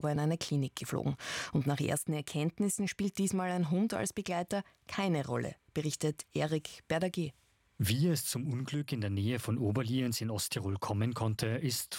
war in eine Klinik geflogen. Und nach ersten Erkenntnissen spielt diesmal ein Hund als Begleiter keine Rolle, berichtet Erik Berdaguer. Wie es zum Unglück in der Nähe von Oberlienz in Osttirol kommen konnte, ist